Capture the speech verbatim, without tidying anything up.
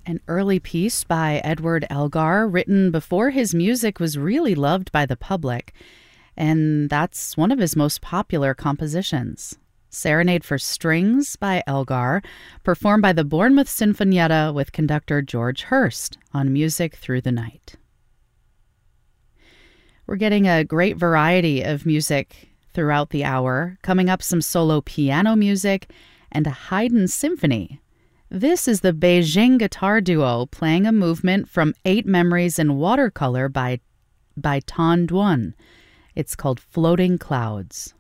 An early piece by Edward Elgar, written before his music was really loved by the public, and that's one of his most popular compositions. Serenade for Strings by Elgar, performed by the Bournemouth Sinfonietta with conductor George Hurst on Music Through the Night. We're getting a great variety of music throughout the hour. Coming up, some solo piano music and a Haydn symphony. This is the Beijing Guitar Duo playing a movement from Eight Memories in Watercolor by, by Tan Duan. It's called Floating Clouds.